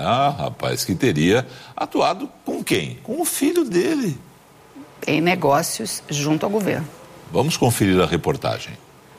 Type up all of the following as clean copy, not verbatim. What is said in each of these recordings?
rapaz, que teria atuado com quem? Com o filho dele. Em negócios junto ao governo. Vamos conferir a reportagem.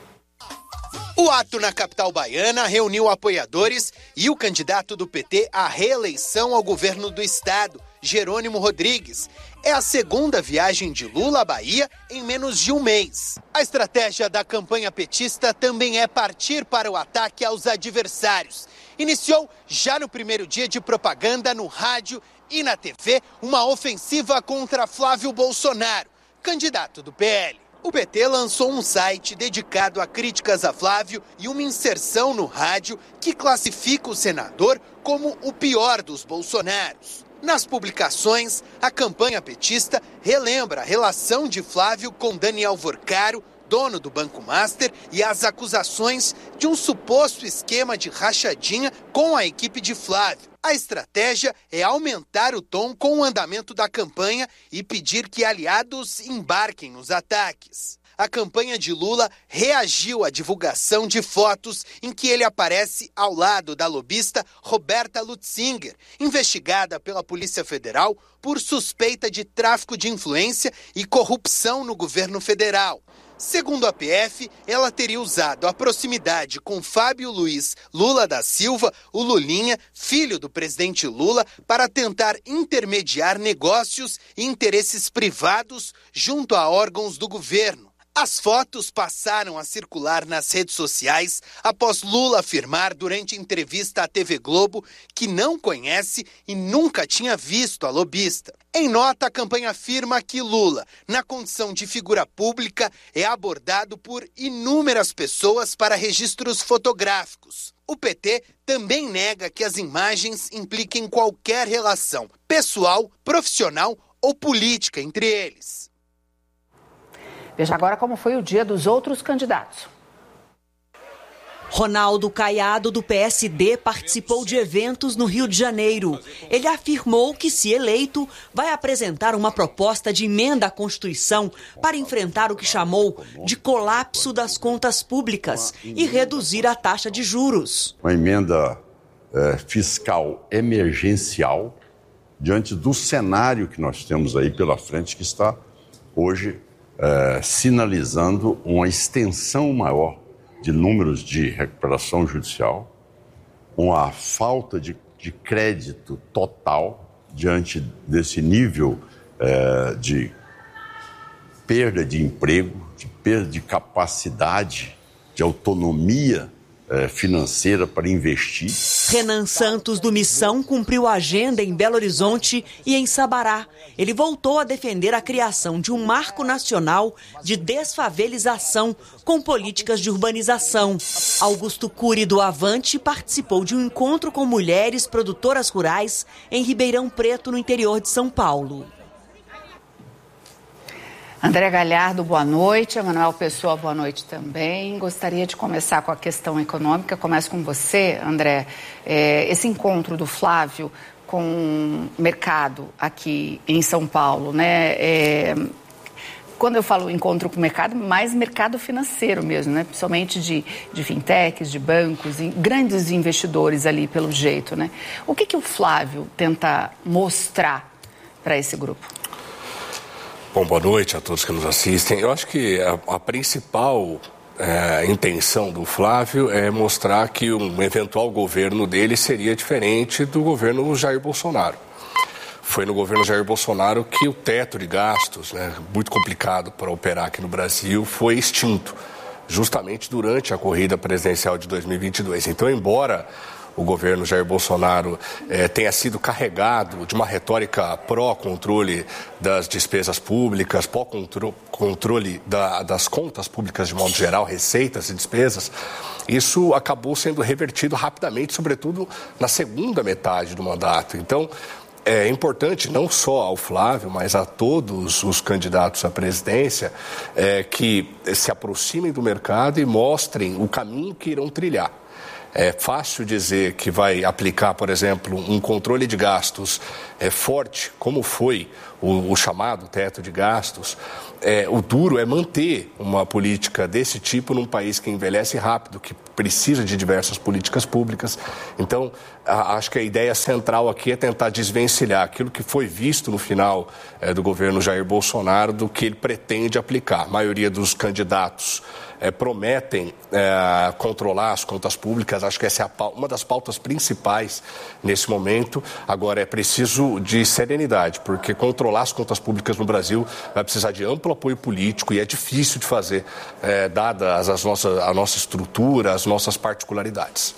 O ato na capital baiana reuniu apoiadores e o candidato do PT à reeleição ao governo do estado, Jerônimo Rodrigues. É a segunda viagem de Lula à Bahia em menos de um mês. A estratégia da campanha petista também é partir para o ataque aos adversários. Iniciou já no primeiro dia de propaganda no rádio e na TV uma ofensiva contra Flávio Bolsonaro, candidato do PL. O PT lançou um site dedicado a críticas a Flávio e uma inserção no rádio que classifica o senador como o pior dos Bolsonaros. Nas publicações, a campanha petista relembra a relação de Flávio com Daniel Vorcaro, dono do Banco Master, e as acusações de um suposto esquema de rachadinha com a equipe de Flávio. A estratégia é aumentar o tom com o andamento da campanha e pedir que aliados embarquem nos ataques. A campanha de Lula reagiu à divulgação de fotos em que ele aparece ao lado da lobista Roberta Lutzinger, investigada pela Polícia Federal por suspeita de tráfico de influência e corrupção no governo federal. Segundo a PF, ela teria usado a proximidade com Fábio Luiz Lula da Silva, o Lulinha, filho do presidente Lula, para tentar intermediar negócios e interesses privados junto a órgãos do governo. As fotos passaram a circular nas redes sociais após Lula afirmar durante entrevista à TV Globo que não conhece e nunca tinha visto a lobista. Em nota, a campanha afirma que Lula, na condição de figura pública, é abordado por inúmeras pessoas para registros fotográficos. O PT também nega que as imagens impliquem qualquer relação pessoal, profissional ou política entre eles. Veja agora como foi o dia dos outros candidatos. Ronaldo Caiado, do PSD, participou de eventos no Rio de Janeiro. Ele afirmou que, se eleito, vai apresentar uma proposta de emenda à Constituição para enfrentar o que chamou de colapso das contas públicas e reduzir a taxa de juros. Uma emenda fiscal emergencial diante do cenário que nós temos aí pela frente, que está hoje sinalizando uma extensão maior de números de recuperação judicial, uma falta de crédito total diante desse nível de perda de emprego, de perda de capacidade, de autonomia financeira para investir. Renan Santos, do Missão, cumpriu a agenda em Belo Horizonte e em Sabará. Ele voltou a defender a criação de um marco nacional de desfavelização com políticas de urbanização. Augusto Cury, do Avante, participou de um encontro com mulheres produtoras rurais em Ribeirão Preto, no interior de São Paulo. André Galhardo, boa noite. Emanuel Pessoa, boa noite também. Gostaria de começar com a questão econômica. Começo com você, André. Esse encontro do Flávio com o mercado aqui em São Paulo, né? Quando eu falo encontro com o mercado, mais mercado financeiro mesmo, né? Principalmente de fintechs, de bancos, grandes investidores ali, pelo jeito, né? O que o Flávio tenta mostrar para esse grupo? Bom, boa noite a todos que nos assistem. Eu acho que a principal intenção do Flávio é mostrar que um eventual governo dele seria diferente do governo Jair Bolsonaro. Foi no governo Jair Bolsonaro que o teto de gastos, muito complicado para operar aqui no Brasil, foi extinto, justamente durante a corrida presidencial de 2022. Então, embora o governo Jair Bolsonaro tenha sido carregado de uma retórica pró-controle das despesas públicas, pró-controle das contas públicas de modo geral, receitas e despesas, isso acabou sendo revertido rapidamente, sobretudo na segunda metade do mandato. Então, é importante não só ao Flávio, mas a todos os candidatos à presidência que se aproximem do mercado e mostrem o caminho que irão trilhar. É fácil dizer que vai aplicar, por exemplo, um controle de gastos forte, como foi o chamado teto de gastos, o duro é manter uma política desse tipo num país que envelhece rápido, que precisa de diversas políticas públicas. Então, acho que a ideia central aqui é tentar desvencilhar aquilo que foi visto no final do governo Jair Bolsonaro do que ele pretende aplicar. A maioria dos candidatos prometem controlar as contas públicas. Acho que essa é uma das pautas principais nesse momento. Agora, é preciso de serenidade, porque controlar as contas públicas no Brasil vai precisar de amplo apoio político e é difícil de fazer, dadas a nossa estrutura, as nossas particularidades.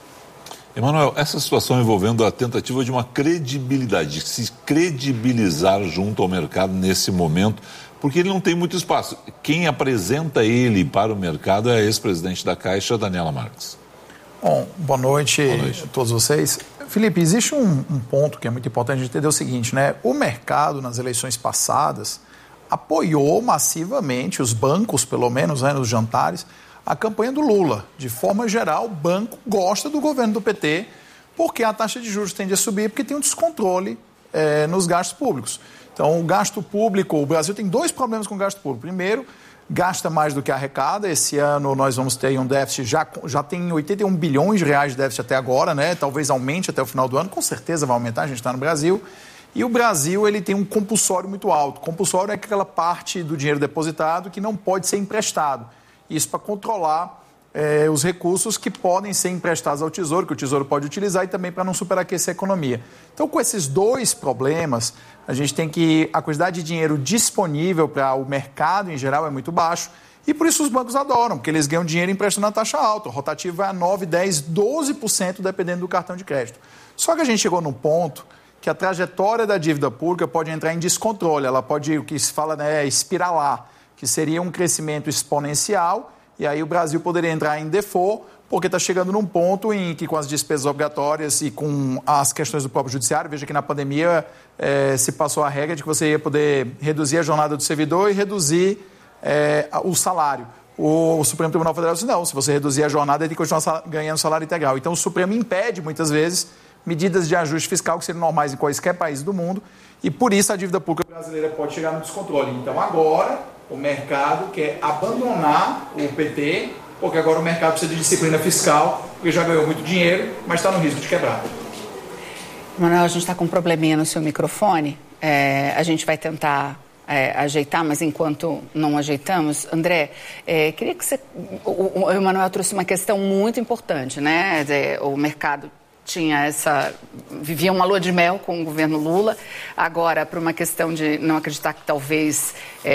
Emanuel, essa situação envolvendo a tentativa de uma credibilidade, de se credibilizar junto ao mercado nesse momento, porque ele não tem muito espaço. Quem apresenta ele para o mercado é a ex-presidente da Caixa, Daniela Marques. Bom, boa noite a todos vocês. Felipe, existe um ponto que é muito importante a gente entender o seguinte, né? O mercado, nas eleições passadas, apoiou massivamente, os bancos, pelo menos, né, nos jantares, a campanha do Lula. De forma geral, o banco gosta do governo do PT, porque a taxa de juros tende a subir, porque tem um descontrole nos gastos públicos. Então, o gasto público, o Brasil tem 2 problemas com o gasto público. Primeiro, gasta mais do que arrecada. Esse ano nós vamos ter um déficit, já tem 81 bilhões de reais de déficit até agora, né? Talvez aumente até o final do ano, com certeza vai aumentar, a gente está no Brasil. E o Brasil, ele tem um compulsório muito alto. Compulsório é aquela parte do dinheiro depositado que não pode ser emprestado. Isso para controlar os recursos que podem ser emprestados ao Tesouro, que o Tesouro pode utilizar, e também para não superaquecer a economia. Então, com esses 2 problemas, a gente tem que... A quantidade de dinheiro disponível para o mercado, em geral, é muito baixo. E por isso os bancos adoram, porque eles ganham dinheiro emprestando a taxa alta. O rotativo vai a 9%, 10%, 12%, dependendo do cartão de crédito. Só que a gente chegou num ponto que a trajetória da dívida pública pode entrar em descontrole. Ela pode, o que se fala, né, espiralar, que seria um crescimento exponencial. E aí o Brasil poderia entrar em default, porque está chegando num ponto em que, com as despesas obrigatórias e com as questões do próprio judiciário, veja que na pandemia se passou a regra de que você ia poder reduzir a jornada do servidor e reduzir o salário. O Supremo Tribunal Federal disse, não, se você reduzir a jornada, ele tem que continuar ganhando salário integral. Então o Supremo impede, muitas vezes, medidas de ajuste fiscal que seriam normais em quaisquer país do mundo, e por isso a dívida pública brasileira pode chegar no descontrole. Então agora o mercado quer abandonar o PT, porque agora o mercado precisa de disciplina fiscal, porque já ganhou muito dinheiro, mas está no risco de quebrar. Manuel, a gente está com um probleminha no seu microfone, a gente vai tentar ajeitar, mas enquanto não ajeitamos, André, queria que você... O Emanuel trouxe uma questão muito importante, né? O mercado vivia uma lua de mel com o governo Lula, agora por uma questão de não acreditar que talvez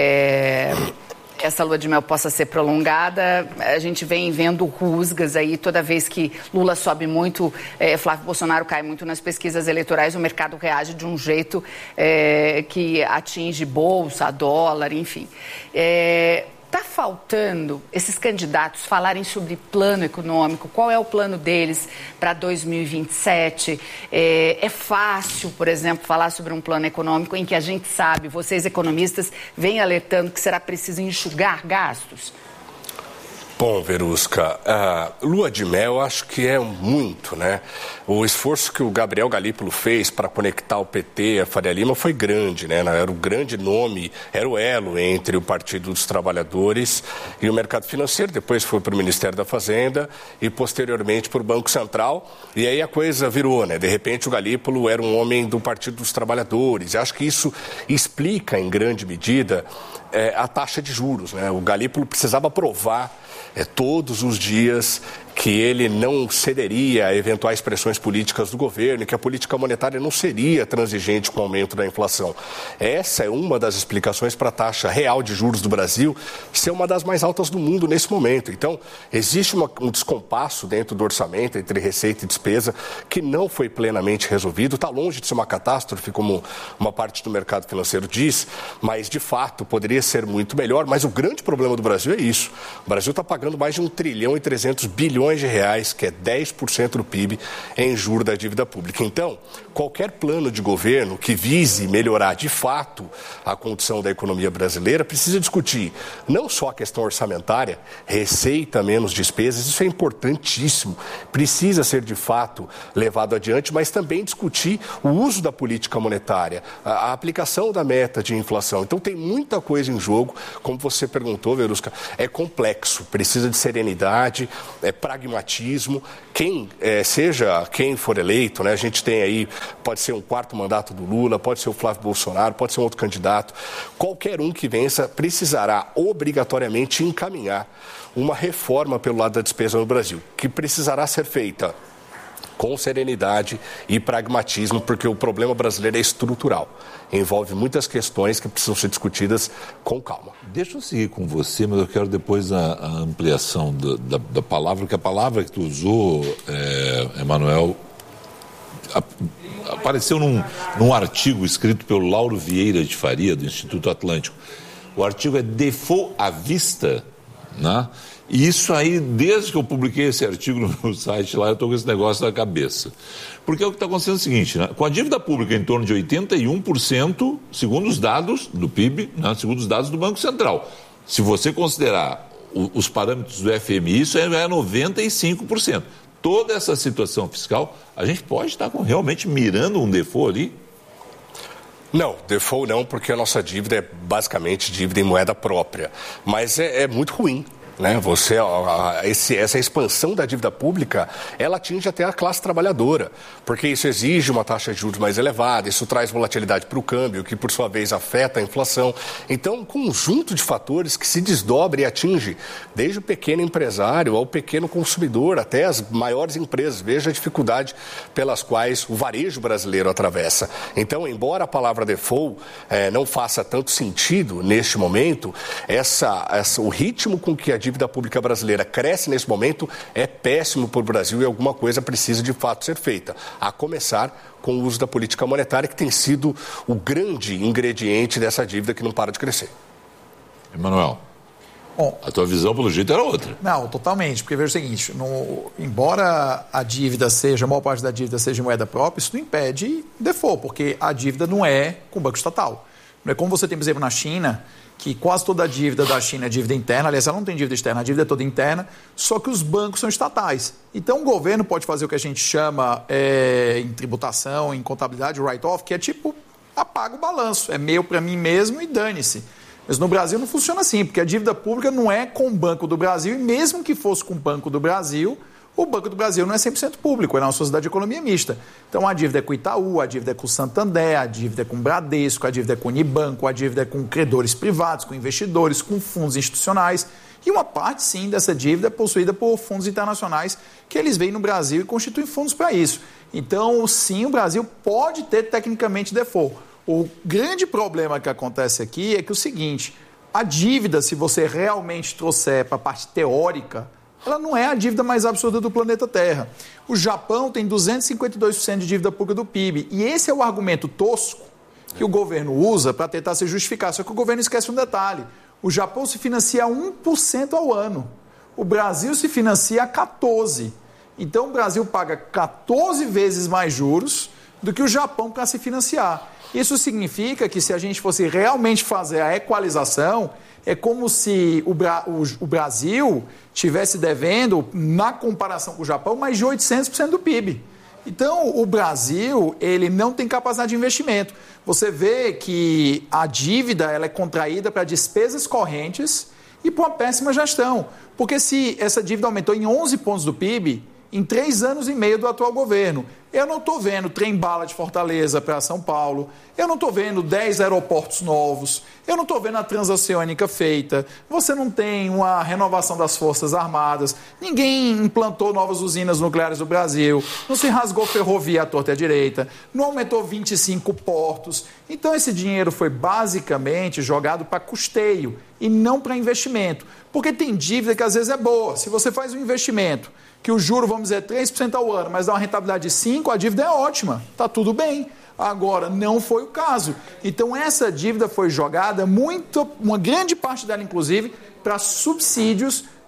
essa lua de mel possa ser prolongada, a gente vem vendo rusgas aí, toda vez que Lula sobe muito, Flávio Bolsonaro cai muito nas pesquisas eleitorais, o mercado reage de um jeito que atinge bolsa, dólar, enfim. Está faltando esses candidatos falarem sobre plano econômico, qual é o plano deles para 2027? É fácil, por exemplo, falar sobre um plano econômico em que a gente sabe, vocês economistas vêm alertando que será preciso enxugar gastos? Bom, Verusca, lua de mel acho que é muito, né? O esforço que o Gabriel Galípolo fez para conectar o PT e a Faria Lima foi grande, né? Era o grande nome, era o elo entre o Partido dos Trabalhadores e o mercado financeiro. Depois foi para o Ministério da Fazenda e posteriormente para o Banco Central. E aí a coisa virou, né? De repente o Galípolo era um homem do Partido dos Trabalhadores. Eu acho que isso explica, em grande medida, a taxa de juros, né? O Galípolo precisava provar todos os dias que ele não cederia a eventuais pressões políticas do governo e que a política monetária não seria transigente com o aumento da inflação. Essa é uma das explicações para a taxa real de juros do Brasil ser uma das mais altas do mundo nesse momento. Então, existe um descompasso dentro do orçamento entre receita e despesa que não foi plenamente resolvido. Está longe de ser uma catástrofe, como uma parte do mercado financeiro diz, mas, de fato, poderia ser muito melhor. Mas o grande problema do Brasil é isso. O Brasil está pagando mais de 1,3 trilhão trilhões de reais, que é 10% do PIB, em juros da dívida pública. Então, qualquer plano de governo que vise melhorar de fato a condição da economia brasileira precisa discutir não só a questão orçamentária, receita menos despesas, isso é importantíssimo, precisa ser de fato levado adiante, mas também discutir o uso da política monetária, a aplicação da meta de inflação. Então tem muita coisa em jogo, como você perguntou, Verusca, é complexo, precisa de serenidade, pragmatismo. Seja quem for eleito, né, a gente tem aí, pode ser um quarto mandato do Lula, pode ser o Flávio Bolsonaro, pode ser um outro candidato, qualquer um que vença precisará obrigatoriamente encaminhar uma reforma pelo lado da despesa no Brasil, que precisará ser feita com serenidade e pragmatismo, porque o problema brasileiro é estrutural. Envolve muitas questões que precisam ser discutidas com calma. Deixa eu seguir com você, mas eu quero depois a ampliação da palavra, porque a palavra que tu usou, Emanuel, apareceu num artigo escrito pelo Lauro Vieira de Faria, do Instituto Atlântico. O artigo é Default à Vista, né? E isso aí, desde que eu publiquei esse artigo no meu site lá, eu estou com esse negócio na cabeça. Porque o que está acontecendo é o seguinte, né? Com a dívida pública em torno de 81%, segundo os dados do PIB, né? Segundo os dados do Banco Central. Se você considerar os parâmetros do FMI, isso é 95%. Toda essa situação fiscal, a gente pode estar realmente mirando um default ali? Não, default não, porque a nossa dívida é basicamente dívida em moeda própria. Mas é muito ruim. Né? Essa expansão da dívida pública, ela atinge até a classe trabalhadora, porque isso exige uma taxa de juros mais elevada, isso traz volatilidade para o câmbio, que por sua vez afeta a inflação. Então, um conjunto de fatores que se desdobra e atinge desde o pequeno empresário ao pequeno consumidor, até as maiores empresas. Veja a dificuldade pelas quais o varejo brasileiro atravessa. Então, embora a palavra default não faça tanto sentido neste momento, o ritmo com que a dívida pública brasileira cresce nesse momento é péssimo para o Brasil e alguma coisa precisa de fato ser feita, a começar com o uso da política monetária, que tem sido o grande ingrediente dessa dívida que não para de crescer. Emanuel, a tua visão pelo jeito era outra. Não, totalmente, porque veja o seguinte, embora a maior parte da dívida seja em moeda própria, isso não impede default, porque a dívida não é com o Banco Estatal. Não é como você tem, por exemplo, na China, que quase toda a dívida da China é dívida interna, aliás, ela não tem dívida externa, a dívida é toda interna, só que os bancos são estatais. Então, o governo pode fazer o que a gente chama em tributação, em contabilidade, write-off, que é tipo, apaga o balanço, é meu para mim mesmo e dane-se. Mas no Brasil não funciona assim, porque a dívida pública não é com o Banco do Brasil, e mesmo que fosse com o Banco do Brasil, o Banco do Brasil não é 100% público, é uma sociedade de economia mista. Então, a dívida é com o Itaú, a dívida é com o Santander, a dívida é com o Bradesco, a dívida é com o Unibanco, a dívida é com credores privados, com investidores, com fundos institucionais. E uma parte, sim, dessa dívida é possuída por fundos internacionais que eles vêm no Brasil e constituem fundos para isso. Então, sim, o Brasil pode ter tecnicamente default. O grande problema que acontece aqui é que o seguinte, a dívida, se você realmente trouxer para a parte teórica, ela não é a dívida mais absurda do planeta Terra. O Japão tem 252% de dívida pública do PIB. E esse é o argumento tosco que o governo usa para tentar se justificar. Só que o governo esquece um detalhe. O Japão se financia a 1% ao ano. O Brasil se financia a 14%. Então o Brasil paga 14 vezes mais juros do que o Japão para se financiar. Isso significa que se a gente fosse realmente fazer a equalização, é como se o Brasil estivesse devendo, na comparação com o Japão, mais de 800% do PIB. Então, o Brasil, ele não tem capacidade de investimento. Você vê que a dívida ela é contraída para despesas correntes e para uma péssima gestão. Porque se essa dívida aumentou em 11 pontos do PIB, em 3 anos e meio do atual governo, eu não estou vendo trem-bala de Fortaleza para São Paulo, eu não estou vendo 10 aeroportos novos, eu não estou vendo a transoceânica feita, você não tem uma renovação das Forças Armadas, ninguém implantou novas usinas nucleares no Brasil, não se rasgou ferrovia à torta e à direita, não aumentou 25 portos. Então esse dinheiro foi basicamente jogado para custeio e não para investimento, porque tem dívida que às vezes é boa. Se você faz um investimento que o juro, vamos dizer, 3% ao ano, mas dá uma rentabilidade de 5%, a dívida é ótima, está tudo bem. Agora, não foi o caso. Então, essa dívida foi jogada, uma grande parte dela, inclusive, para subsídios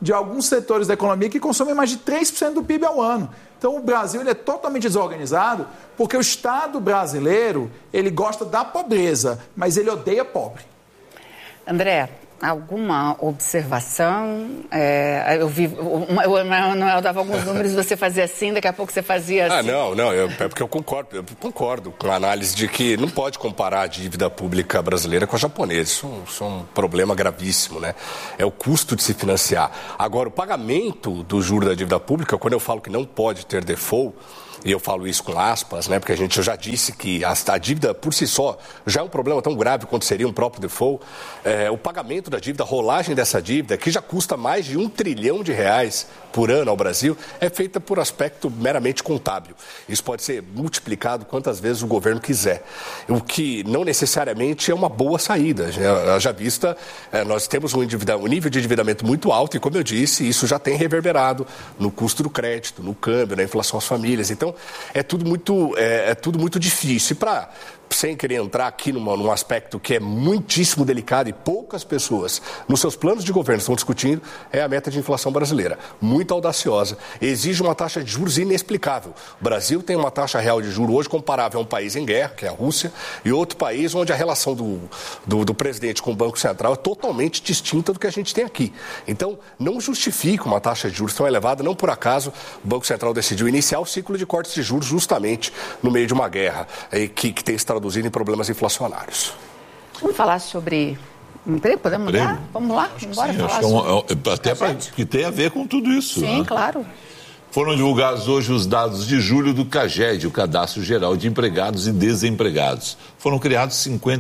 de alguns setores da economia que consomem mais de 3% do PIB ao ano. Então, o Brasil ele é totalmente desorganizado porque o Estado brasileiro ele gosta da pobreza, mas ele odeia pobre. André, alguma observação? Eu vi, o Emanuel dava alguns números, você fazia assim, daqui a pouco você fazia assim. É porque eu concordo com a análise de que não pode comparar a dívida pública brasileira com a japonesa. Isso é um problema gravíssimo, né? É o custo de se financiar. Agora, o pagamento do juro da dívida pública, quando eu falo que não pode ter default, e eu falo isso com aspas, né? Porque eu já disse que a dívida por si só já é um problema tão grave quanto seria um próprio default. O pagamento da dívida, a rolagem dessa dívida, que já custa mais de R$1 trilhão por ano ao Brasil, é feita por aspecto meramente contábil. Isso pode ser multiplicado quantas vezes o governo quiser. O que não necessariamente é uma boa saída. Já vista, nós temos um nível de endividamento muito alto e, como eu disse, isso já tem reverberado no custo do crédito, no câmbio, na inflação às famílias. Então, é tudo muito difícil. E sem querer entrar aqui num aspecto que é muitíssimo delicado e poucas pessoas nos seus planos de governo estão discutindo, é a meta de inflação brasileira. Muito audaciosa. Exige uma taxa de juros inexplicável. O Brasil tem uma taxa real de juros hoje comparável a um país em guerra, que é a Rússia, e outro país onde a relação do presidente com o Banco Central é totalmente distinta do que a gente tem aqui. Então, não justifica uma taxa de juros tão elevada. Não por acaso o Banco Central decidiu iniciar o ciclo de cortes de juros justamente no meio de uma guerra que tem se traduzido em problemas inflacionários. Vamos falar sobre emprego? Podemos mudar? Vamos lá? Vamos embora falar até que tem a ver com tudo isso. Sim, né? Claro. Foram divulgados hoje os dados de julho do CAGED, o Cadastro Geral de Empregados e Desempregados. Foram criados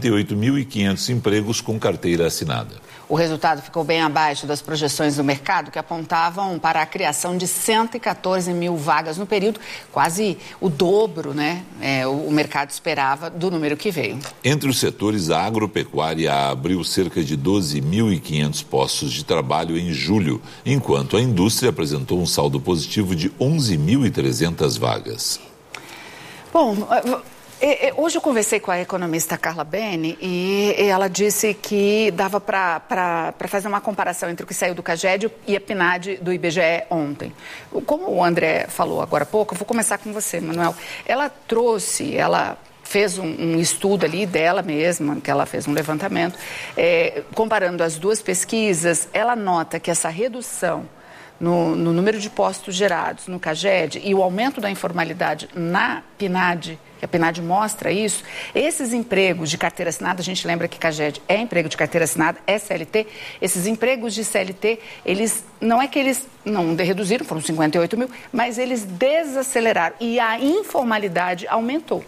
58.500 empregos com carteira assinada. O resultado ficou bem abaixo das projeções do mercado, que apontavam para a criação de 114 mil vagas no período, quase o dobro, né? O mercado esperava do número que veio. Entre os setores, a agropecuária abriu cerca de 12.500 postos de trabalho em julho, enquanto a indústria apresentou um saldo positivo de 11.300 vagas. Bom, hoje eu conversei com a economista Carla Bene e ela disse que dava para fazer uma comparação entre o que saiu do CAGED e a PNAD do IBGE ontem. Como o André falou agora há pouco, eu vou começar com você, Manuel. Ela fez um estudo ali dela mesma, que ela fez um levantamento, comparando as duas pesquisas. Ela nota que essa redução no número de postos gerados no CAGED e o aumento da informalidade na PNAD, que a PNAD mostra isso, esses empregos de carteira assinada, a gente lembra que CAGED é emprego de carteira assinada, é CLT, esses empregos de CLT, não é que eles não reduziram, foram 58 mil, mas eles desaceleraram e a informalidade aumentou.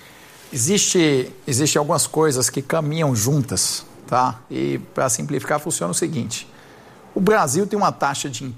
Existem algumas coisas que caminham juntas, tá? E para simplificar, funciona o seguinte: o Brasil tem uma taxa de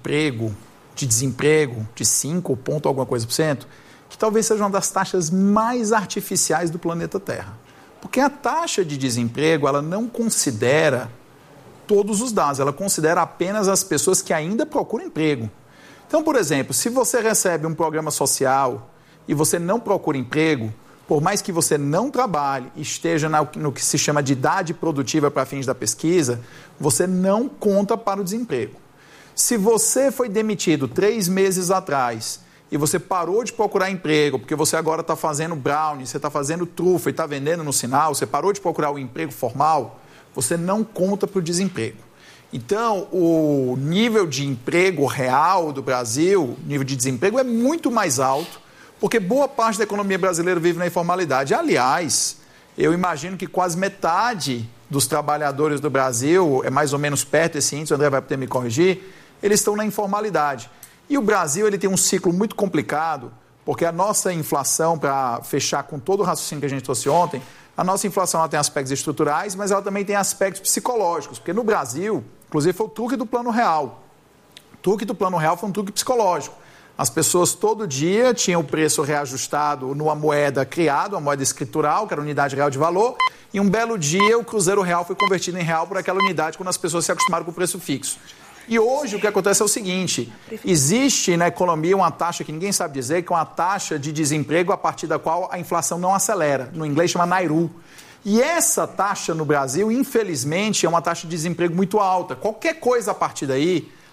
desemprego de 5 ponto alguma coisa por cento, que talvez seja uma das taxas mais artificiais do planeta Terra. Porque a taxa de desemprego, ela não considera todos os dados, ela considera apenas as pessoas que ainda procuram emprego. Então, por exemplo, se você recebe um programa social e você não procura emprego, por mais que você não trabalhe, esteja no que se chama de idade produtiva para fins da pesquisa, você não conta para o desemprego. Se você foi demitido 3 meses atrás e você parou de procurar emprego, porque você agora está fazendo brownie, você está fazendo trufa e está vendendo no sinal, você parou de procurar o emprego formal, você não conta para o desemprego. Então, o nível de emprego real do Brasil, nível de desemprego é muito mais alto, porque boa parte da economia brasileira vive na informalidade. Aliás, eu imagino que quase metade dos trabalhadores do Brasil, é mais ou menos perto desse índice, o André vai poder me corrigir, eles estão na informalidade. E o Brasil ele tem um ciclo muito complicado, porque a nossa inflação, para fechar com todo o raciocínio que a gente trouxe ontem, a nossa inflação ela tem aspectos estruturais, mas ela também tem aspectos psicológicos, porque no Brasil, inclusive foi o truque do Plano Real. O truque do Plano Real foi um truque psicológico. As pessoas todo dia tinham o preço reajustado numa moeda criada, uma moeda escritural, que era a unidade real de valor, e um belo dia o cruzeiro real foi convertido em real por aquela unidade quando as pessoas se acostumaram com o preço fixo. E hoje o que acontece é o seguinte: existe na economia uma taxa que ninguém sabe dizer, que é uma taxa de desemprego a partir da qual a inflação não acelera. No inglês chama Nairu. E essa taxa no Brasil, infelizmente, é uma taxa de desemprego muito alta. Qualquer coisa a partir daí,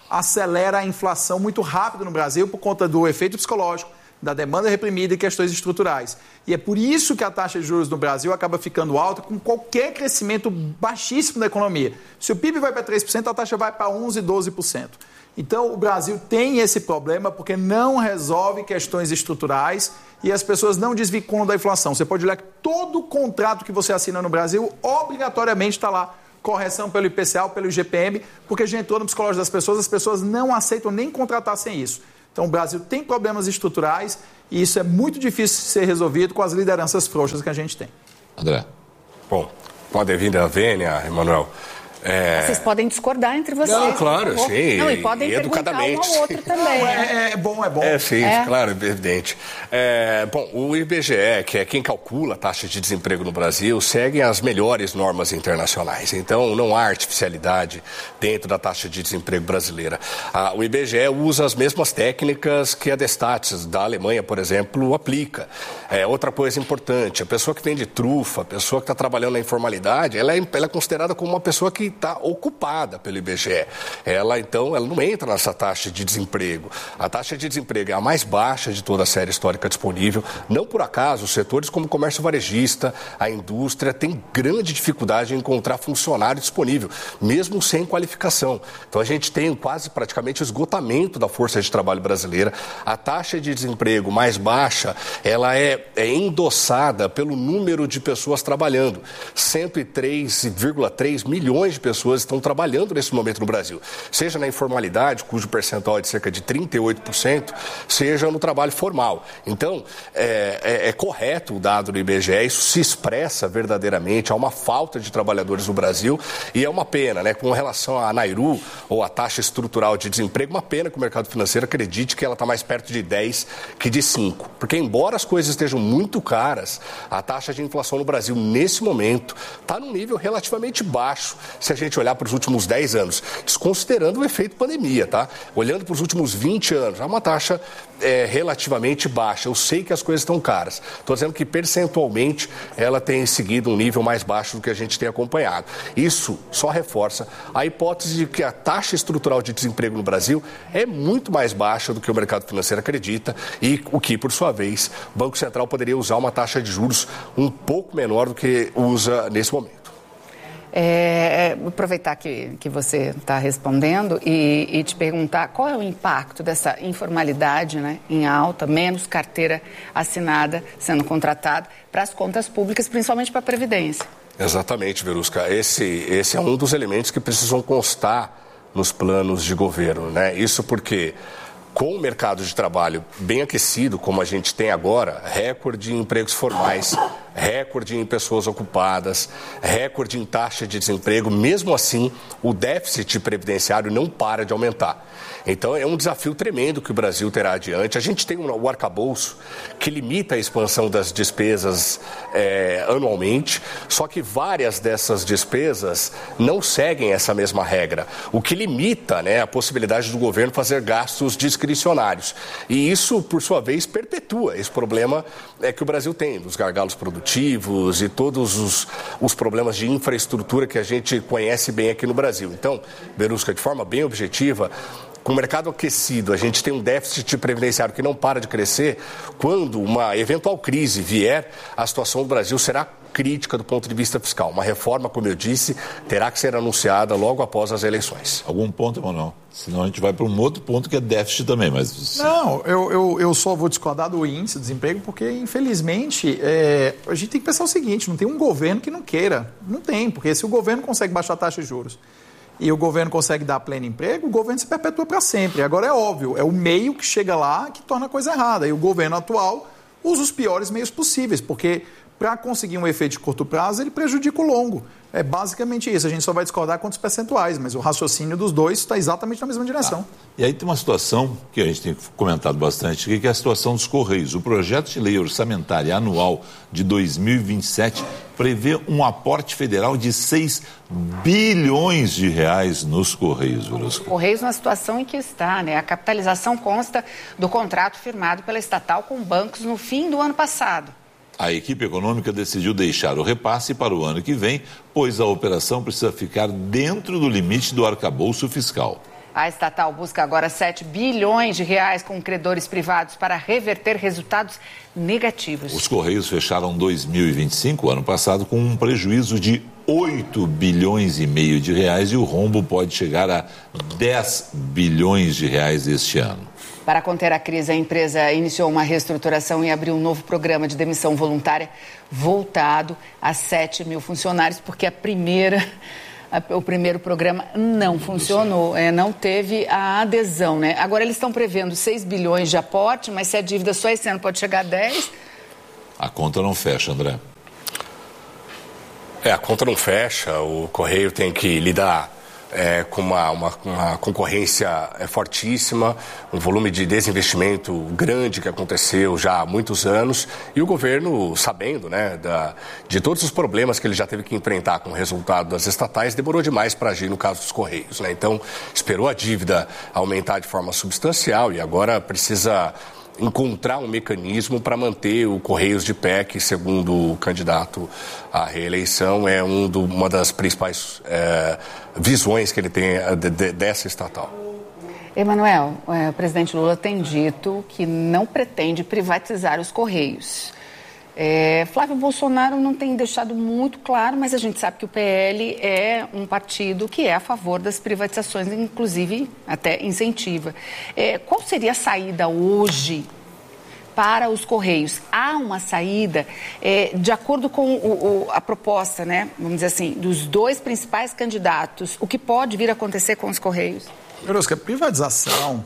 acelera a inflação muito rápido no Brasil por conta do efeito psicológico, da demanda reprimida e questões estruturais. E é por isso que a taxa de juros no Brasil acaba ficando alta com qualquer crescimento baixíssimo da economia. Se o PIB vai para 3%, a taxa vai para 11%, 12%. Então, o Brasil tem esse problema porque não resolve questões estruturais e as pessoas não desvinculam da inflação. Você pode olhar que todo contrato que você assina no Brasil, obrigatoriamente está lá correção pelo IPCA ou pelo IGPM, porque já entrou no psicológico das pessoas, as pessoas não aceitam nem contratar sem isso. Então, o Brasil tem problemas estruturais e isso é muito difícil de ser resolvido com as lideranças frouxas que a gente tem. André. Bom, pode vir da vênia, Emanuel. Vocês podem discordar entre vocês. Não, claro, sim. Não, e podem perguntar um ao outro também. É bom. Sim, claro, evidente. Bom, o IBGE, que é quem calcula a taxa de desemprego no Brasil, segue as melhores normas internacionais. Então, não há artificialidade dentro da taxa de desemprego brasileira. O IBGE usa as mesmas técnicas que a Destatis, da Alemanha, por exemplo, aplica. Outra coisa importante, a pessoa que vende trufa, a pessoa que está trabalhando na informalidade, ela é considerada como uma pessoa que está ocupada pelo IBGE. Ela não entra nessa taxa de desemprego. A taxa de desemprego é a mais baixa de toda a série histórica disponível. Não por acaso, os setores como o comércio varejista, a indústria, têm grande dificuldade em encontrar funcionário disponível, mesmo sem qualificação. Então, a gente tem praticamente o esgotamento da força de trabalho brasileira. A taxa de desemprego mais baixa, ela é endossada pelo número de pessoas trabalhando. 103,3 milhões de pessoas estão trabalhando nesse momento no Brasil, seja na informalidade, cujo percentual é de cerca de 38%, seja no trabalho formal. Então, é correto o dado do IBGE, isso se expressa verdadeiramente, há uma falta de trabalhadores no Brasil e é uma pena, né? Com relação à NAIRU, ou a taxa estrutural de desemprego, uma pena que o mercado financeiro acredite que ela está mais perto de 10 que de 5, porque embora as coisas estejam muito caras, a taxa de inflação no Brasil, nesse momento, está num nível relativamente baixo, se a gente olhar para os últimos 10 anos, desconsiderando o efeito pandemia, tá? Olhando para os últimos 20 anos, é uma taxa relativamente baixa. Eu sei que as coisas estão caras. Estou dizendo que, percentualmente, ela tem seguido um nível mais baixo do que a gente tem acompanhado. Isso só reforça a hipótese de que a taxa estrutural de desemprego no Brasil é muito mais baixa do que o mercado financeiro acredita e o que, por sua vez, o Banco Central poderia usar uma taxa de juros um pouco menor do que usa nesse momento. Aproveitar que você está respondendo e te perguntar qual é o impacto dessa informalidade, né, em alta, menos carteira assinada sendo contratada para as contas públicas, principalmente para a Previdência. Exatamente, Verusca. Esse é um dos elementos que precisam constar nos planos de governo, né? Isso porque, com o mercado de trabalho bem aquecido, como a gente tem agora, recorde em empregos formais, recorde em pessoas ocupadas, recorde em taxa de desemprego, mesmo assim, o déficit previdenciário não para de aumentar. Então, é um desafio tremendo que o Brasil terá adiante. A gente tem o arcabouço que limita a expansão das despesas anualmente, só que várias dessas despesas não seguem essa mesma regra, o que limita, né, a possibilidade do governo fazer gastos discricionários. E isso, por sua vez, perpetua esse problema que o Brasil tem, dos gargalos produtivos e todos os problemas de infraestrutura que a gente conhece bem aqui no Brasil. Então, Verusca, de forma bem objetiva, com o mercado aquecido, a gente tem um déficit previdenciário que não para de crescer. Quando uma eventual crise vier, a situação do Brasil será crítica do ponto de vista fiscal. Uma reforma, como eu disse, terá que ser anunciada logo após as eleições. Algum ponto, Emanuel? Senão a gente vai para um outro ponto que é déficit também. Mas... Não, eu só vou discordar do índice de desemprego porque, infelizmente, a gente tem que pensar o seguinte, não tem um governo que não queira. Não tem, porque se o governo consegue baixar a taxa de juros e o governo consegue dar pleno emprego, o governo se perpetua para sempre. Agora é óbvio, é o meio que chega lá que torna a coisa errada. E o governo atual usa os piores meios possíveis, porque para conseguir um efeito de curto prazo, ele prejudica o longo. É basicamente isso. A gente só vai discordar quantos percentuais, mas o raciocínio dos dois está exatamente na mesma direção. E aí tem uma situação que a gente tem comentado bastante, que é a situação dos Correios. O projeto de lei orçamentária anual de 2027 prevê um aporte federal de 6 bilhões de reais nos Correios, Verusca. Correios na situação em que está, né? A capitalização consta do contrato firmado pela estatal com bancos no fim do ano passado. A equipe econômica decidiu deixar o repasse para o ano que vem, pois a operação precisa ficar dentro do limite do arcabouço fiscal. A estatal busca agora 7 bilhões de reais com credores privados para reverter resultados negativos. Os Correios fecharam 2025, ano passado, com um prejuízo de 8 bilhões e meio de reais e o rombo pode chegar a 10 bilhões de reais este ano. Para conter a crise, a empresa iniciou uma reestruturação e abriu um novo programa de demissão voluntária voltado a 7 mil funcionários, porque o primeiro programa não funcionou, não teve a adesão, né? Agora eles estão prevendo 6 bilhões de aporte, mas se a dívida só esse ano pode chegar a 10... A conta não fecha, André. A conta não fecha, o Correio tem que lidar com uma concorrência fortíssima, um volume de desinvestimento grande que aconteceu já há muitos anos e o governo, sabendo de todos os problemas que ele já teve que enfrentar com o resultado das estatais, demorou demais para agir no caso dos Correios, né? Então, esperou a dívida aumentar de forma substancial e agora precisa encontrar um mecanismo para manter o Correios de pé, que, segundo o candidato à reeleição, é uma das principais visões que ele tem dessa estatal. Emanuel, o presidente Lula tem dito que não pretende privatizar os Correios. Flávio Bolsonaro não tem deixado muito claro, mas a gente sabe que o PL é um partido que é a favor das privatizações, inclusive até incentiva. Qual seria a saída hoje para os Correios? Há uma saída de acordo com a proposta, né, vamos dizer assim, dos dois principais candidatos, o que pode vir a acontecer com os Correios? Verusca, privatização,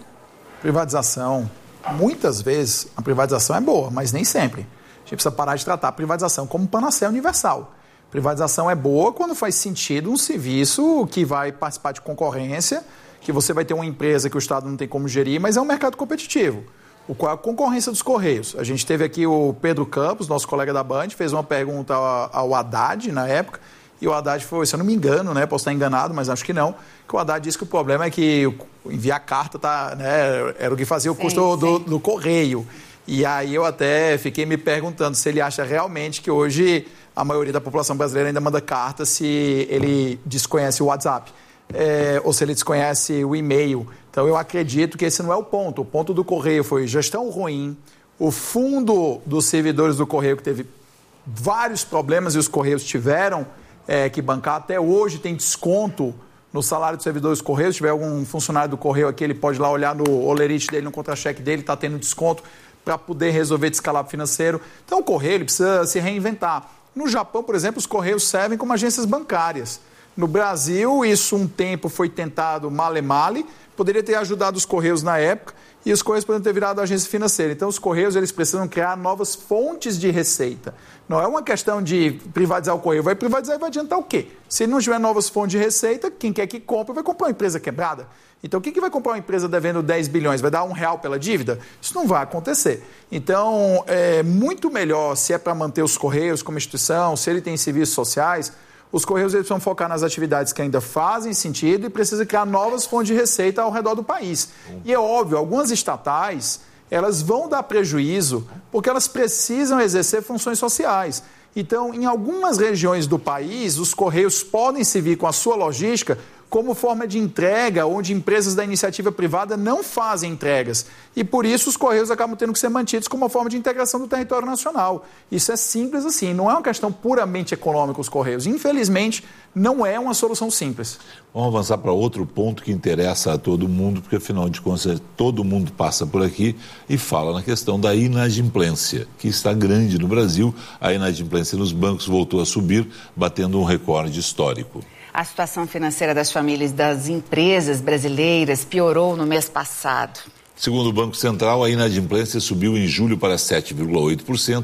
muitas vezes a privatização é boa, mas nem sempre. A gente precisa parar de tratar a privatização como panaceia universal. Privatização é boa quando faz sentido um serviço que vai participar de concorrência, que você vai ter uma empresa que o Estado não tem como gerir, mas é um mercado competitivo. Qual é a concorrência dos Correios? A gente teve aqui o Pedro Campos, nosso colega da Band, fez uma pergunta ao Haddad na época, e o Haddad foi, se eu não me engano, né, posso estar enganado, mas acho que não, que o Haddad disse que o problema é que enviar carta era o que fazia o custo do correio. E aí eu até fiquei me perguntando se ele acha realmente que hoje a maioria da população brasileira ainda manda carta se ele desconhece o WhatsApp, ou se ele desconhece o e-mail. Então eu acredito que esse não é o ponto. O ponto do Correio foi gestão ruim, o fundo dos servidores do Correio que teve vários problemas e os Correios tiveram que bancar. Até hoje tem desconto no salário dos servidores do Correio. Se tiver algum funcionário do Correio aqui, ele pode ir lá olhar no olerite dele, no contra-cheque dele, está tendo desconto para poder resolver descalabro financeiro. Então o Correio ele precisa se reinventar. No Japão, por exemplo, os Correios servem como agências bancárias. No Brasil, isso um tempo foi tentado male-male, poderia ter ajudado os Correios na época e os Correios poderiam ter virado agência financeira. Então os Correios eles precisam criar novas fontes de receita. Não é uma questão de privatizar o Correio. Vai privatizar e vai adiantar o quê? Se não tiver novas fontes de receita, quem quer que compre vai comprar uma empresa quebrada. Então, quem que vai comprar uma empresa devendo 10 bilhões? Vai dar R$1 pela dívida? Isso não vai acontecer. Então, é muito melhor, se é para manter os Correios como instituição, se ele tem serviços sociais, os Correios eles precisam focar nas atividades que ainda fazem sentido e precisa criar novas fontes de receita ao redor do país. E é óbvio, algumas estatais, elas vão dar prejuízo porque elas precisam exercer funções sociais. Então, em algumas regiões do país, os Correios podem servir com a sua logística como forma de entrega, onde empresas da iniciativa privada não fazem entregas. E por isso os Correios acabam tendo que ser mantidos como uma forma de integração do território nacional. Isso é simples assim, não é uma questão puramente econômica os Correios. Infelizmente, não é uma solução simples. Vamos avançar para outro ponto que interessa a todo mundo, porque afinal de contas todo mundo passa por aqui e fala na questão da inadimplência, que está grande no Brasil. A inadimplência nos bancos voltou a subir, batendo um recorde histórico. A situação financeira das famílias e das empresas brasileiras piorou no mês passado. Segundo o Banco Central, a inadimplência subiu em julho para 7,8%,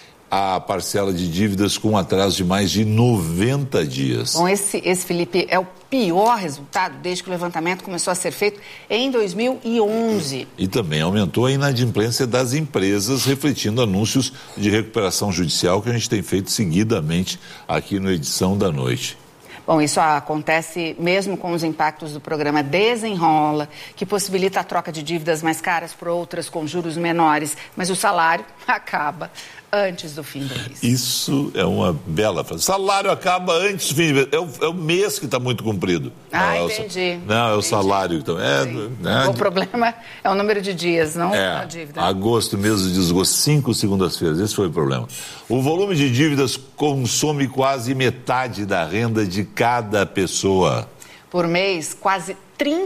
a parcela de dívidas com atraso de mais de 90 dias. Bom, esse Felipe, é o pior resultado desde que o levantamento começou a ser feito em 2011. E também aumentou a inadimplência das empresas, refletindo anúncios de recuperação judicial que a gente tem feito seguidamente aqui no Edição da Noite. Bom, isso acontece mesmo com os impactos do programa Desenrola, que possibilita a troca de dívidas mais caras por outras com juros menores, mas o salário acaba antes do fim do mês. Isso é uma bela frase. Salário acaba antes do fim do mês. É o mês que está muito comprido. Entendi. Não, é o salário. Então, O problema é o número de dias, não a dívida. Agosto, mês de desgosto, 5 segundas-feiras. Esse foi o problema. O volume de dívidas consome quase metade da renda de cada pessoa. Por mês, quase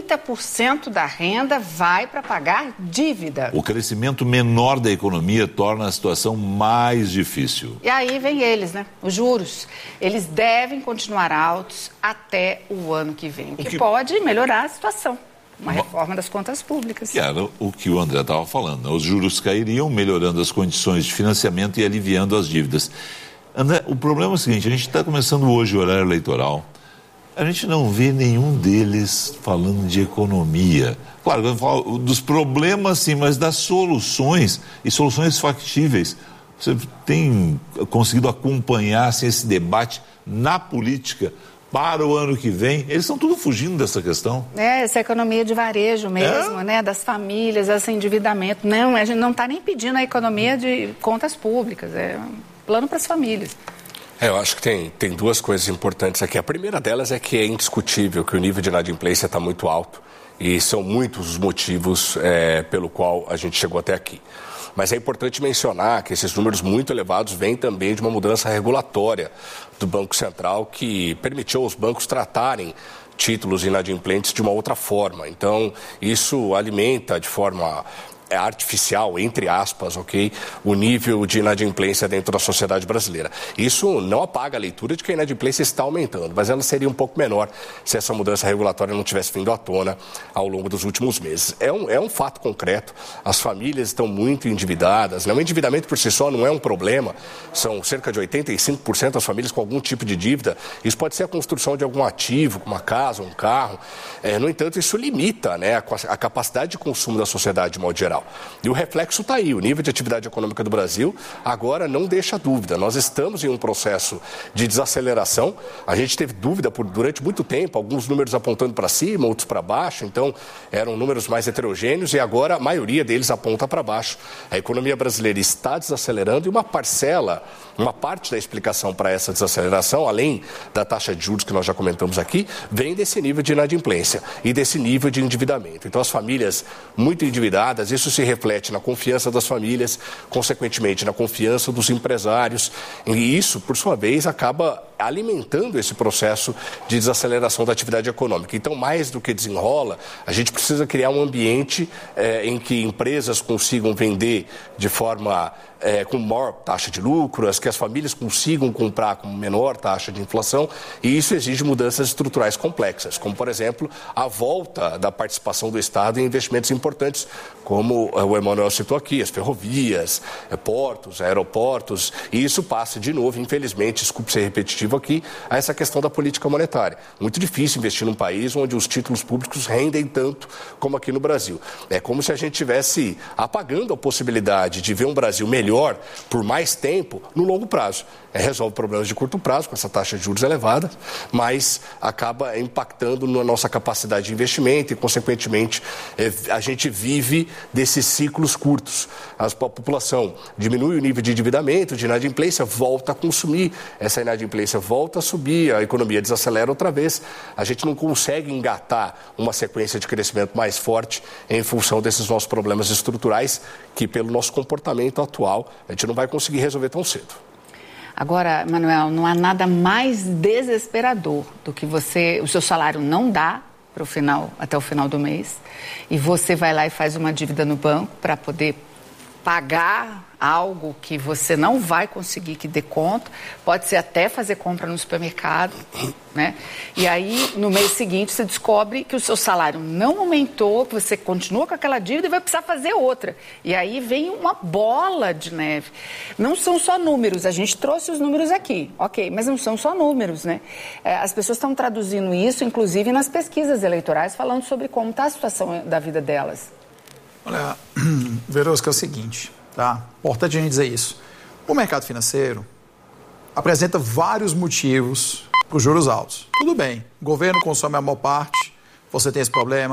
30% da renda vai para pagar dívida. O crescimento menor da economia torna a situação mais difícil. E aí vem eles, né? Os juros. Eles devem continuar altos até o ano que vem, o que pode melhorar a situação. Uma reforma das contas públicas. Que era o que o André estava falando, né? Os juros cairiam, melhorando as condições de financiamento e aliviando as dívidas. André, o problema é o seguinte, a gente está começando hoje o horário eleitoral. A gente não vê nenhum deles falando de economia. Claro, eu falo dos problemas, sim, mas das soluções, e soluções factíveis. Você tem conseguido acompanhar assim, esse debate na política para o ano que vem? Eles estão tudo fugindo dessa questão. Essa economia de varejo mesmo, né? Das famílias, esse endividamento. Não, a gente não está nem pedindo a economia de contas públicas, é um plano para as famílias. Eu acho que tem duas coisas importantes aqui. A primeira delas é que é indiscutível que o nível de inadimplência está muito alto e são muitos os motivos pelo qual a gente chegou até aqui. Mas é importante mencionar que esses números muito elevados vêm também de uma mudança regulatória do Banco Central que permitiu aos bancos tratarem títulos inadimplentes de uma outra forma. Então, isso alimenta de forma artificial, entre aspas, ok, o nível de inadimplência dentro da sociedade brasileira. Isso não apaga a leitura de que a inadimplência está aumentando, mas ela seria um pouco menor se essa mudança regulatória não tivesse vindo à tona ao longo dos últimos meses. É um fato concreto, as famílias estão muito endividadas, né? O endividamento por si só não é um problema, são cerca de 85% das famílias com algum tipo de dívida, isso pode ser a construção de algum ativo, como uma casa, um carro, no entanto, isso limita, né, a capacidade de consumo da sociedade de modo geral. E o reflexo está aí, o nível de atividade econômica do Brasil agora não deixa dúvida. Nós estamos em um processo de desaceleração, a gente teve dúvida durante muito tempo, alguns números apontando para cima, outros para baixo, então eram números mais heterogêneos e agora a maioria deles aponta para baixo. A economia brasileira está desacelerando e uma parte da explicação para essa desaceleração, além da taxa de juros que nós já comentamos aqui, vem desse nível de inadimplência e desse nível de endividamento. Então as famílias muito endividadas, isso se reflete na confiança das famílias, consequentemente na confiança dos empresários, e isso, por sua vez, acaba alimentando esse processo de desaceleração da atividade econômica. Então, mais do que desenrola, a gente precisa criar um ambiente em que empresas consigam vender de forma com maior taxa de lucro, que as famílias consigam comprar com menor taxa de inflação, e isso exige mudanças estruturais complexas, como, por exemplo, a volta da participação do Estado em investimentos importantes, como o Emanuel citou aqui, as ferrovias, portos, aeroportos, e isso passa de novo, infelizmente, desculpe ser repetitivo aqui, a essa questão da política monetária. Muito difícil investir num país onde os títulos públicos rendem tanto como aqui no Brasil. É como se a gente estivesse apagando a possibilidade de ver um Brasil melhor por mais tempo no longo prazo. Resolve problemas de curto prazo com essa taxa de juros elevada, mas acaba impactando na nossa capacidade de investimento e, consequentemente, a gente vive desses ciclos curtos. A população diminui o nível de endividamento, de inadimplência, volta a consumir. Essa inadimplência volta a subir, a economia desacelera outra vez. A gente não consegue engatar uma sequência de crescimento mais forte em função desses nossos problemas estruturais que, pelo nosso comportamento atual, a gente não vai conseguir resolver tão cedo. Agora, Manuel, não há nada mais desesperador do que o seu salário não dá até o final do mês, e você vai lá e faz uma dívida no banco para poder pagar algo que você não vai conseguir que dê conta, pode ser até fazer compra no supermercado, né? E aí, no mês seguinte, você descobre que o seu salário não aumentou, que você continua com aquela dívida e vai precisar fazer outra. E aí vem uma bola de neve. Não são só números, a gente trouxe os números aqui, ok, mas não são só números, né? As pessoas estão traduzindo isso, inclusive nas pesquisas eleitorais, falando sobre como está a situação da vida delas. Olha, Verosca, é o seguinte, tá? Importante a gente dizer isso. O mercado financeiro apresenta vários motivos para os juros altos. Tudo bem, o governo consome a maior parte, você tem esse problema,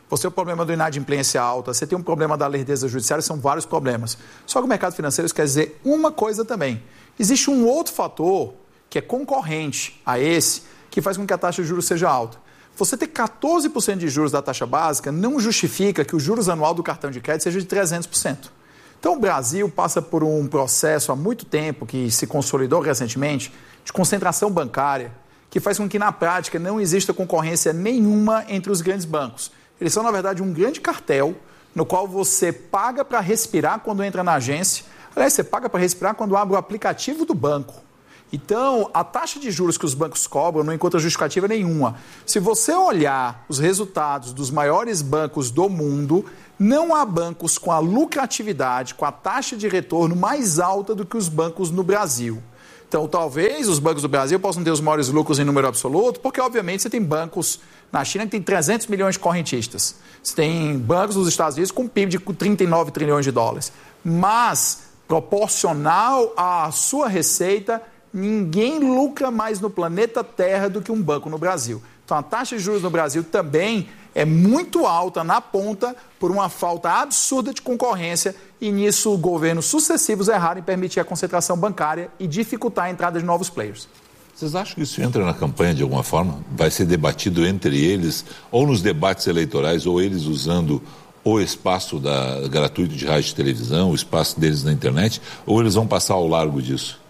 você tem o problema da inadimplência alta, você tem um problema da lerdeza judiciária, são vários problemas. Só que o mercado financeiro isso quer dizer uma coisa também. Existe um outro fator que é concorrente a esse, que faz com que a taxa de juros seja alta. Você ter 14% de juros da taxa básica não justifica que o juros anual do cartão de crédito seja de 300%. Então, o Brasil passa por um processo há muito tempo, que se consolidou recentemente, de concentração bancária, que faz com que, na prática, não exista concorrência nenhuma entre os grandes bancos. Eles são, na verdade, um grande cartel, no qual você paga para respirar quando entra na agência. Aliás, você paga para respirar quando abre o aplicativo do banco. Então, a taxa de juros que os bancos cobram não encontra justificativa nenhuma. Se você olhar os resultados dos maiores bancos do mundo, não há bancos com a lucratividade, com a taxa de retorno mais alta do que os bancos no Brasil. Então, talvez os bancos do Brasil possam ter os maiores lucros em número absoluto, porque, obviamente, você tem bancos na China que tem 300 milhões de correntistas. Você tem bancos nos Estados Unidos com PIB de 39 trilhões de dólares. Mas, proporcional à sua receita, ninguém lucra mais no planeta Terra do que um banco no Brasil. Então, a taxa de juros no Brasil também é muito alta na ponta por uma falta absurda de concorrência e nisso governos sucessivos erraram em permitir a concentração bancária e dificultar a entrada de novos players. Vocês acham que isso entra na campanha de alguma forma? Vai ser debatido entre eles, ou nos debates eleitorais, ou eles usando o espaço gratuito de rádio e televisão, o espaço deles na internet, ou eles vão passar ao largo disso?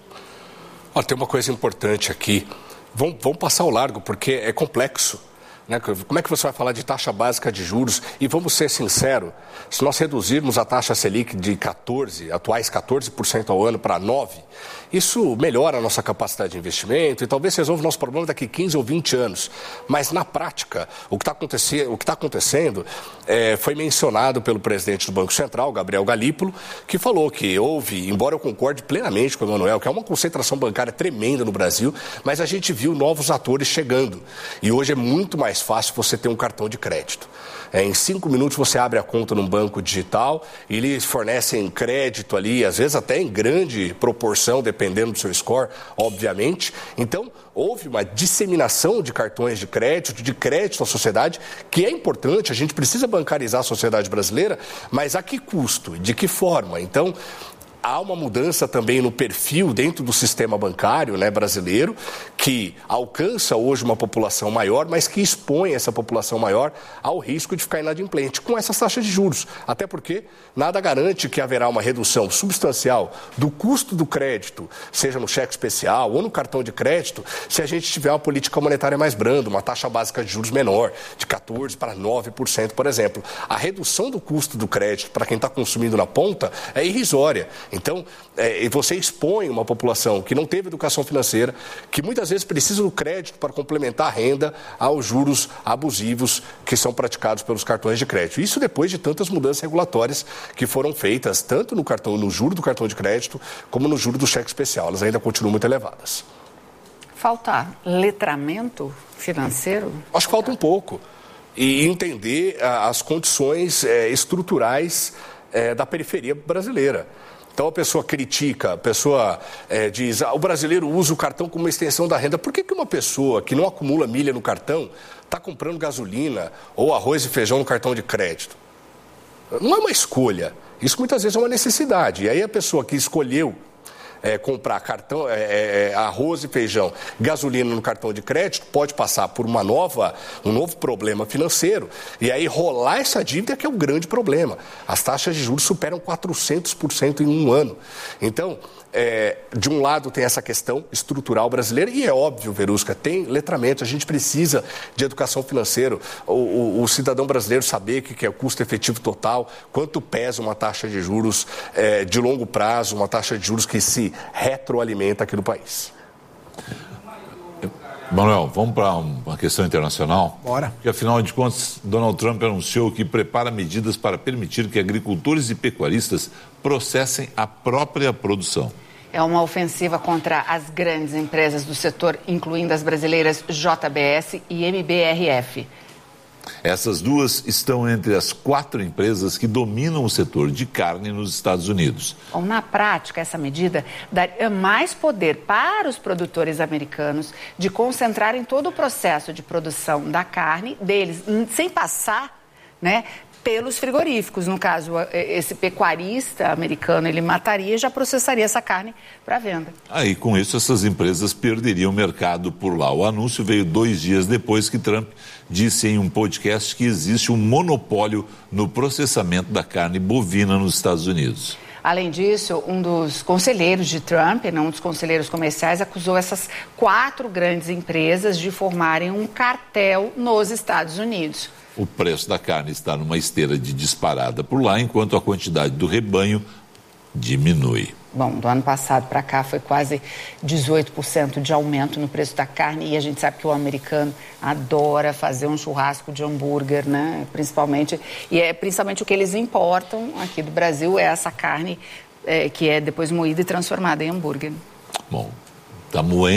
Tem uma coisa importante aqui. Vão passar ao largo, porque é complexo. Né? Como é que você vai falar de taxa básica de juros? E vamos ser sinceros, se nós reduzirmos a taxa Selic de atuais 14% ao ano para 9%, isso melhora a nossa capacidade de investimento e talvez resolva o nosso problema daqui 15 ou 20 anos. Mas, na prática, o que está acontecendo foi mencionado pelo presidente do Banco Central, Gabriel Galípolo, que falou que houve, embora eu concorde plenamente com o Emanuel, que é uma concentração bancária tremenda no Brasil, mas a gente viu novos atores chegando. E hoje é muito mais fácil você ter um cartão de crédito. Em 5 minutos você abre a conta num banco digital e eles fornecem crédito ali, às vezes até em grande proporção, dependendo do seu score, obviamente. Então, houve uma disseminação de cartões de crédito à sociedade, que é importante, a gente precisa bancarizar a sociedade brasileira, mas a que custo e de que forma? Então, há uma mudança também no perfil dentro do sistema bancário, né, brasileiro, que alcança hoje uma população maior, mas que expõe essa população maior ao risco de ficar inadimplente com essas taxas de juros. Até porque nada garante que haverá uma redução substancial do custo do crédito, seja no cheque especial ou no cartão de crédito, se a gente tiver uma política monetária mais branda, uma taxa básica de juros menor, de 14% para 9%, por exemplo. A redução do custo do crédito para quem está consumindo na ponta é irrisória. Então, você expõe uma população que não teve educação financeira, que muitas vezes precisa do crédito para complementar a renda aos juros abusivos que são praticados pelos cartões de crédito. Isso depois de tantas mudanças regulatórias que foram feitas, tanto no juro do cartão de crédito, como no juro do cheque especial. Elas ainda continuam muito elevadas. Falta letramento financeiro? Acho que falta um pouco. E entender as condições estruturais da periferia brasileira. Então a pessoa critica, a pessoa diz, o brasileiro usa o cartão como uma extensão da renda. Por que uma pessoa que não acumula milha no cartão está comprando gasolina ou arroz e feijão no cartão de crédito? Não é uma escolha, isso muitas vezes é uma necessidade. E aí a pessoa que escolheu comprar arroz e feijão, gasolina no cartão de crédito, pode passar por um novo problema financeiro e aí rolar essa dívida que é o grande problema. As taxas de juros superam 400% em um ano. Então, de um lado tem essa questão estrutural brasileira e é óbvio, Verusca, tem letramento, a gente precisa de educação financeira, o cidadão brasileiro saber o que é o custo efetivo total, quanto pesa uma taxa de juros de longo prazo, uma taxa de juros que se retroalimenta aqui no país. Manuel, vamos para uma questão internacional? Bora. Porque, afinal de contas, Donald Trump anunciou que prepara medidas para permitir que agricultores e pecuaristas processem a própria produção. É uma ofensiva contra as grandes empresas do setor, incluindo as brasileiras JBS e MBRF. Essas duas estão entre as 4 empresas que dominam o setor de carne nos Estados Unidos. Bom, na prática, essa medida daria mais poder para os produtores americanos de concentrarem todo o processo de produção da carne deles, sem passar né, pelos frigoríficos. No caso, esse pecuarista americano, ele mataria e já processaria essa carne para venda. Aí, com isso, essas empresas perderiam o mercado por lá. O anúncio veio 2 dias depois que Trump disse em um podcast que existe um monopólio no processamento da carne bovina nos Estados Unidos. Além disso, um dos conselheiros de Trump, um dos conselheiros comerciais, acusou essas 4 grandes empresas de formarem um cartel nos Estados Unidos. O preço da carne está numa esteira de disparada por lá, enquanto a quantidade do rebanho diminui. Bom, do ano passado para cá foi quase 18% de aumento no preço da carne, e a gente sabe que o americano adora fazer um churrasco de hambúrguer, né? Principalmente o que eles importam aqui do Brasil é essa carne que é depois moída e transformada em hambúrguer. Bom, está moendo.